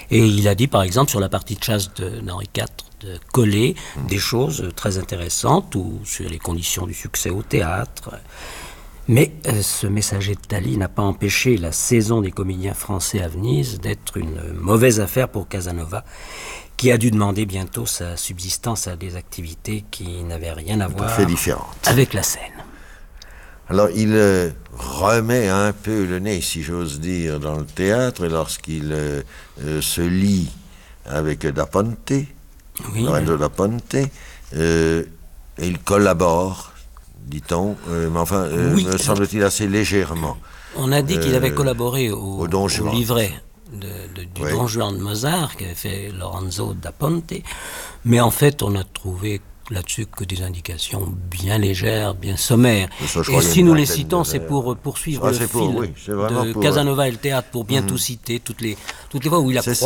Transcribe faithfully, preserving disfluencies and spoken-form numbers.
Et il a dit, par exemple, sur la partie de chasse de- d'Henri quatre, de Collet, mmh. des choses très intéressantes, ou sur les conditions du succès au théâtre. Mais euh, ce messager de Thaly n'a pas empêché la saison des comédiens français à Venise d'être une mauvaise affaire pour Casanova, qui a dû demander bientôt sa subsistance à des activités qui n'avaient rien à voir avec la scène. Alors il euh, remet un peu le nez, si j'ose dire, dans le théâtre lorsqu'il euh, euh, se lie avec Da Ponte, oui, Lorenzo oui. Da Ponte, euh, et il collabore, dit-on, euh, mais enfin, euh, oui, me semble-t-il assez légèrement. On a dit euh, qu'il avait collaboré au, au, Don au Juan. livret de, de, du oui. Don Juan de Mozart, qu'avait fait Lorenzo Da Ponte, mais en fait on a trouvé là-dessus que des indications bien légères, bien sommaires. Ça, et si nous les citons, c'est pour poursuivre ah, le pour, fil oui, de pour, Casanova et le théâtre, pour bien mm-hmm. tout citer, toutes les, toutes les fois où il a croisé